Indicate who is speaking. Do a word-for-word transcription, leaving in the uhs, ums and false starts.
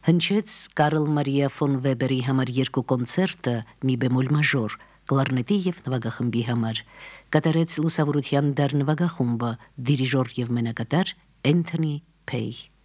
Speaker 1: Հնչեց Կարլ Մարիա ֆոն Վեբերի համար երկու կոնցերտը մի բեմոլ մաժոր, կլարնետի և նվագախմբի համար, կատարեց լուսավորության դար նվագախումբը, դիրիժոր և մենակատար Էնթոնի Փեյ։